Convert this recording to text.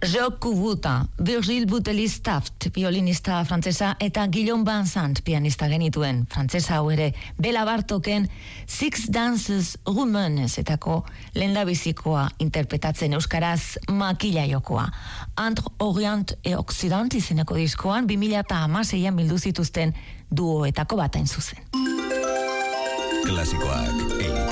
Jacques Couvuta, Virgil Boutelis-Taft, violinista frantsesa, eta Guillaume Vincent, pianista genituen. Frantsesa hau ere, Bela Bartoken Six Dances Roumaines etako lehendabizikoa interpretatzen euskaraz makila jokoa. Entre Orient et Occident izeneko diskoan 2016an bildu zituzten duoetako bat hain zuzen. Klasikoak